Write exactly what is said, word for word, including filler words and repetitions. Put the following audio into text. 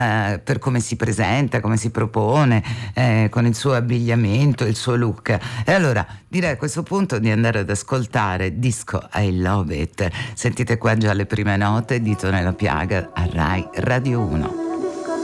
eh, per come si presenta, come si propone, eh, con il suo abbigliamento, il suo look. E allora direi a questo punto di andare ad ascoltare Disco I Love It. Sentite qua già le prime note, Dito nella piaga a Rai Radio uno.